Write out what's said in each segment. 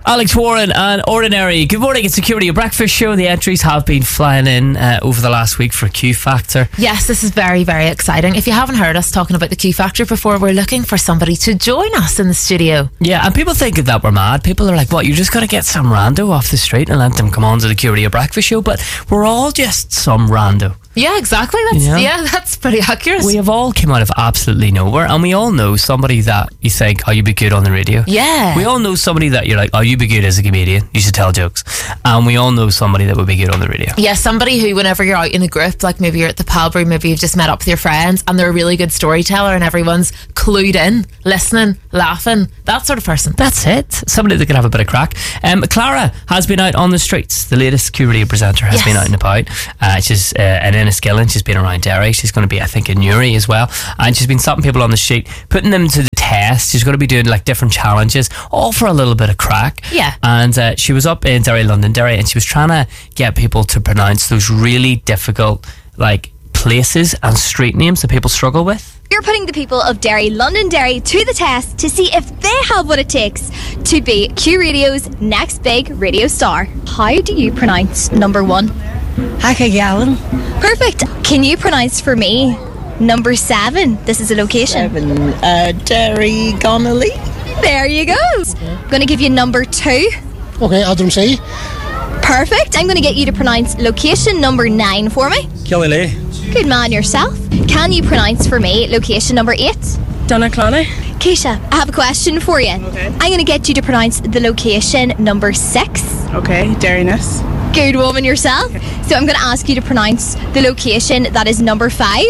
Alex Warren and Ordinary. Good morning, it's Security, a breakfast show. The entries have been flying in over the last week for Q Factor. Yes, this is very, very exciting. If you haven't heard us talking about the Q Factor before, we're looking for somebody to join us in the studio. Yeah, and people think that we're mad. People are like, what, you just got to get some rando off the street and let them come on to the Security, a breakfast show? But we're all just some rando. Yeah, exactly. That's pretty accurate. We have all come out of absolutely nowhere, and we all know somebody that you think, oh, you'd be good on the radio. Yeah. We all know somebody that you're like, oh, you'd be good as a comedian. You should tell jokes. And we all know somebody that would be good on the radio. Yeah, somebody who, whenever you're out in a group, like maybe you're at the pub or maybe you've just met up with your friends and they're a really good storyteller and everyone's clued in, listening, laughing, that sort of person. That's it. Somebody that can have a bit of crack. Clara has been out on the streets. The latest Security presenter has been out and about. She's an Enniskillen. She's been around Derry. She's going to be, I think, in Newry as well. And she's been stopping people on the street, putting them to the test. She's going to be doing like different challenges, all for a little bit of crack. Yeah. And she was up in Derry, Londonderry, and she was trying to get people to pronounce those really difficult like places and street names that people struggle with. You're putting the people of Derry, Londonderry to the test to see if they have what it takes to be Q Radio's next big radio star. How do you pronounce number 1? Hackagallon. Perfect. Can you pronounce for me number 7? This is a location. Derry Connolly. There you go. I'm going to give you number 2. Okay, Adramsey. Perfect. I'm going to get you to pronounce location number 9 for me. Killilea. Good man yourself. Can you pronounce for me location number 8? Donnacloney. Keisha, I have a question for you. Okay. I'm going to get you to pronounce the location number 6. Okay, Derryness. Good woman yourself. So I'm going to ask you to pronounce the location that is number 5.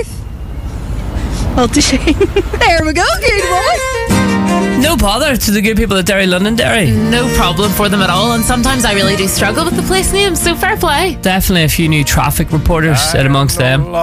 Multishane. There we go. Good woman. No bother to the good people at Derry, Londonderry. No problem for them at all, and sometimes I really do struggle with the place names, so fair play. Definitely a few new traffic reporters amongst them.